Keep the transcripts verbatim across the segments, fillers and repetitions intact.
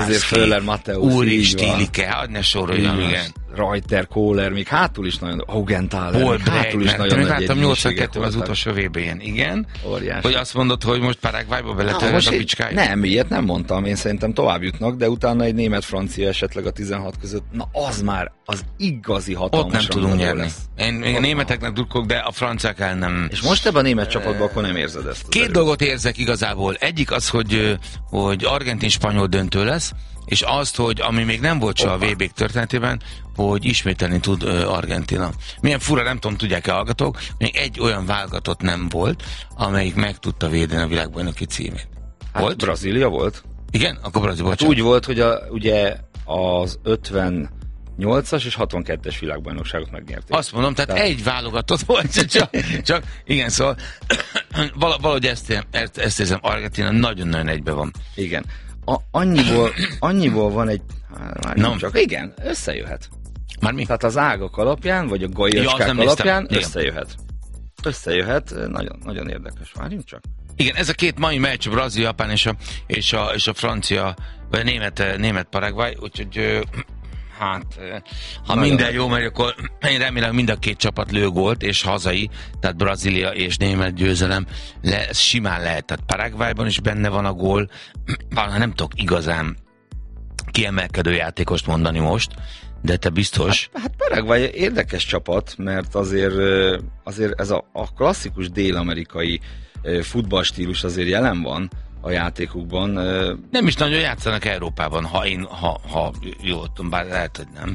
Föller, Mateusz, Úri Stílike, hadd ne soroljam, igen. Reuter, Kohler, még hátul is nagyon, Augenthaler, Paul hátul is nagyon nagy egyenlőségek nyolcvankettőben az utolsó vé bén, igen. Óriási. Hogy azt mondod, hogy most Paraguayba beletörhet a bicskája? Nem, ilyet nem mondtam, én szerintem tovább jutnak, de utána egy német-francia esetleg a tizenhat között, na az már az igazi hatalmas. Ott nem tudunk nyerni. Lesz. Én, én németeknek drukkolok, de a franciák el nem. És most ebben a német csapatban akkor nem érzed ezt? Két erőt. dolgot érzek igazából. Egyik az, hogy, hogy argentin-spanyol döntő lesz, és azt, hogy ami még nem volt se a vé bék történetében, hogy ismételni tud uh, Argentina. Milyen fura, nem tudom, tudják-e hallgatók, még egy olyan válogatott nem volt, amelyik meg tudta védeni a világbajnoki címét. Hát Volt? Brazília volt. Igen? Akkor Brazília, Hát úgy volt, hogy a, ugye az ötvennyolcas és hatvankettes világbajnokságot megnyerték. Azt mondom, tehát, tehát egy válogatott volt, csak, csak igen, szóval valahogy ezt, ezt, ezt érzem, Argentina nagyon-nagyon egybe van. Igen. A, annyiból, annyiból van egy... Hát, no. csak igen, összejöhet. Már mi? Tehát az ágak alapján, vagy a gajacskák ja, alapján néztem. összejöhet. Összejöhet, nagyon, nagyon érdekes. Várjunk csak. Igen, ez a két mai meccs, Brazil, Japán és a, és a, és a francia, vagy a német, német Paraguay, úgyhogy hát, ha nagyon minden jó, mert akkor én remélem mind a két csapat lő gólt, és hazai, tehát Brazília és német győzelem, le, simán lehet. Tehát Paraguayban is benne van a gól, nem tudok igazán kiemelkedő játékost mondani most, de te biztos. Hát, hát Paraguay érdekes csapat, mert azért, azért ez a, a klasszikus dél-amerikai futballstílus azért jelen van a játékukban. Nem is nagyon játszanak Európában, ha én, ha, ha jól tudom, bár lehet, hogy nem.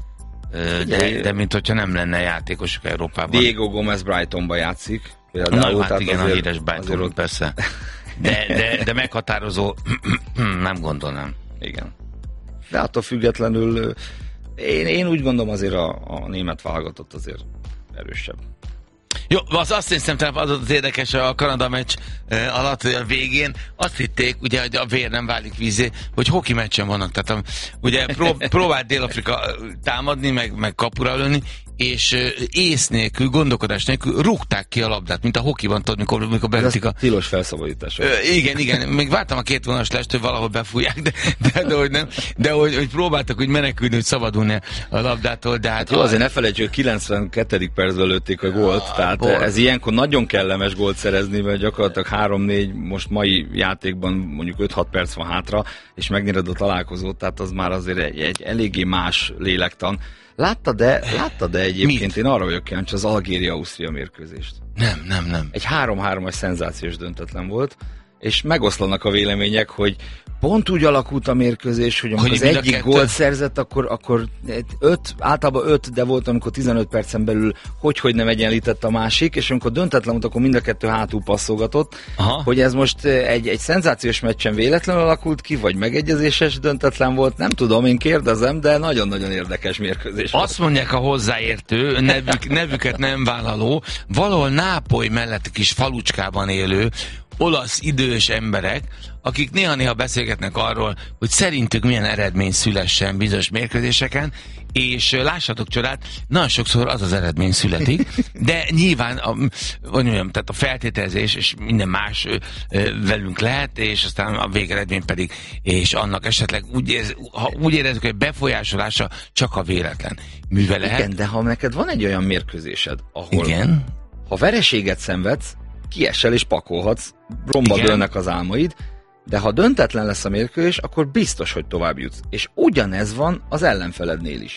De, de mint hogyha nem lenne játékosok Európában. Diego Gomez Brightonba játszik. Na jó, hát igen, azért, a híres Brighton, ott persze. De, de, de meghatározó, nem gondolnám. Igen. De attól függetlenül én, én úgy gondolom azért a, a német válogatott azért erősebb. Jó, az azt hiszem, az az érdekes a Kanada meccs uh, alatt, hogy a végén azt hitték, ugye, hogy a vér nem válik vízé, hogy hoki meccsen vannak. Tehát um, ugye prób- próbált Dél-Afrika támadni, meg, meg kapura lőni, és uh, ész nélkül, gondolkodás nélkül rúgták ki a labdát, mint a hokiban, tudod, mikor, mikor beütik a... tilos felszabadítás. Uh, igen, igen, még vártam a két vonalas lest, hogy valahol befújják, de, de, de hogy nem, de hogy, hogy próbáltak úgy menekülni, hogy szabadulni a labdától, de hát... Jó, azért ne felejtsük, hogy kilencvenkettedik percben lőtték a gólt, tehát bor. Ez ilyenkor nagyon kellemes gólt szerezni, mert gyakorlatilag három-négy, most mai játékban mondjuk öt-hat perc van hátra, és megnyered a találkozót, tehát az már azért egy, egy eléggé más lélektan. Láttad-e, láttad-e egyébként, Mit? Én arra vagyok kíváncsi, az Algéria-Ausztria mérkőzést? Nem, nem, nem. Egy három-hármas szenzációs döntetlen volt, és megoszlanak a vélemények, hogy pont úgy alakult a mérkőzés, hogy amikor hogy az egyik gólt szerzett, akkor, akkor öt, általában öt, de volt, amikor tizenöt percen belül hogy-hogy nem egyenlített a másik, és amikor döntetlen volt, akkor mind a kettő hátul passzolgatott. Aha. Hogy ez most egy, egy szenzációs meccsen véletlenül alakult ki, vagy megegyezéses döntetlen volt, nem tudom, én kérdezem, de nagyon-nagyon érdekes mérkőzés volt. Azt mondják a hozzáértő, nevük, nevüket nem vállaló, valahol Nápoly mellett kis falucskában élő olasz idős emberek, akik néha-néha beszélgetnek arról, hogy szerintük milyen eredmény szülessen bizonyos mérkőzéseken, és lássatok csodát, nagyon sokszor az az eredmény születik, de nyilván a, olyan, tehát a feltételezés és minden más ö, ö, velünk lehet, és aztán a végeredmény pedig, és annak esetleg úgy, érz, ha úgy érezzük, hogy befolyásolása csak a véletlen. Mivel lehet? Igen, de ha neked van egy olyan mérkőzésed, ahol Igen? ha vereséget szenvedsz, kiesel és pakolhatsz, romba dőlnek az álmaid, de ha döntetlen lesz a mérkőzés, akkor biztos, hogy tovább jutsz. És ugyanez van az ellenfelednél is.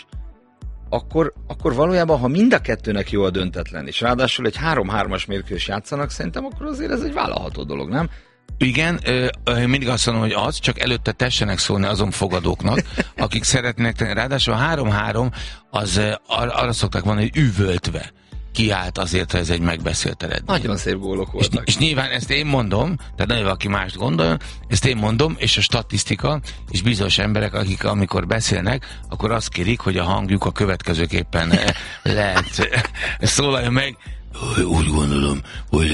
Akkor, akkor valójában, ha mind a kettőnek jó a döntetlen, és ráadásul egy három-hármas mérkőzés játszanak, szerintem akkor azért ez egy vállalható dolog, nem? Igen, ö, ö, mindig azt mondom, hogy az, csak előtte tessenek szólni azon fogadóknak, akik szeretnének tenni. Ráadásul a három-három, az ar- arra szokták mondani, hogy üvöltve kiállt azért, hogy ez egy megbeszélt eredmény. Nagyon szép gólok voltak. És, és nyilván ezt én mondom, tehát nagyon valaki mást gondoljon, ezt én mondom, és a statisztika, és bizonyos emberek, akik amikor beszélnek, akkor azt kérik, hogy a hangjuk a következőképpen lehet szólalja meg. Úgy gondolom, hogy...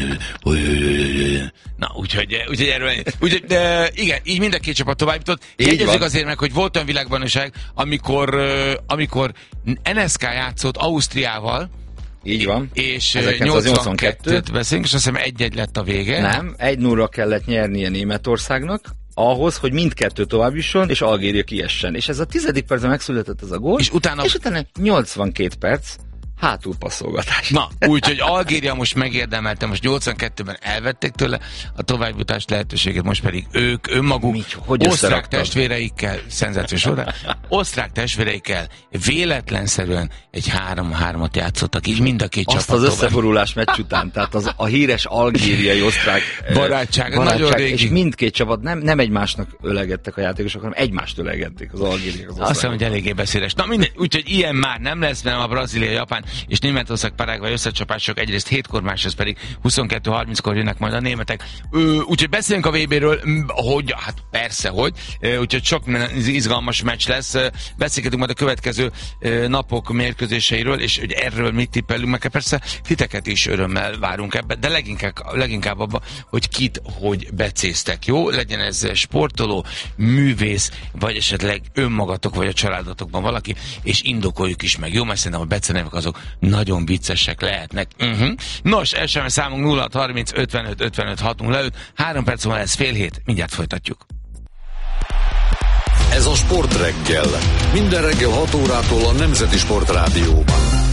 Na, úgyhogy, úgyhogy erről... Úgyhogy, de igen, így mind a két csapat tovább jutott. Jegyezzük azért meg, hogy volt olyan világbajnokság, amikor, amikor en es ká játszott Ausztriával, így van. És nyolcvankettőt beszélünk, és azt hiszem egy-egy lett a vége. Nem, egy nullra kellett nyernie Németországnak, ahhoz, hogy mindkettő tovább jusson, és Algéria kiessen. És ez a tizedik percben megszületett ez a gól, és utána, és utána nyolcvankét perc hátulpasszolgatás. Na, úgyhogy Algéria most megérdemelte, most nyolcvankettőben elvették tőle a továbbjutás lehetőséget, most pedig ők önmaguk Mi, hogy osztrák testvéreikkel, szenzációs oda, osztrák testvéreikkel véletlenszerűen egy három-hármat játszottak, így mind a két Azt csapat az összeforulás meccs után, tehát az, a híres algériai osztrák barátság, barátság nagyon régi. És mindkét csapat nem, nem egymásnak ölegettek a játékosok, hanem egymást ölegették az algériek. Az azt hiszem, hogy eléggé beszédes. Na mindegy, úgyhogy ilyen már nem lesz, nem a Brazília, Japán és Németország Paraguay összecsapások egyrészt hétkor, másrészt pedig huszonkettő harminckor jönnek majd a németek. Úgyhogy beszéljünk a vé béről, hogy, hát persze, hogy, úgyhogy sok izgalmas meccs lesz. Beszélgetünk majd a következő napok mérkőzéseiről, és hogy erről mit tippelünk, meg persze titeket is örömmel várunk ebbe, de leginkább, leginkább abban, hogy kit hogy becéztek, jó? Legyen ez sportoló, művész, vagy esetleg önmagatok, vagy a családotokban valaki, és indokoljuk is meg, jó? Mert szerintem a becenevek azok nagyon viccesek lehetnek. Uh-huh. Nos, es em es számunk nulla hat harminc ötvenöt ötvenöt hatvanöt, három perc van, ez fél hét, mindjárt folytatjuk. Ez a Sportreggel. Minden reggel hat órától a Nemzeti Sportrádióban.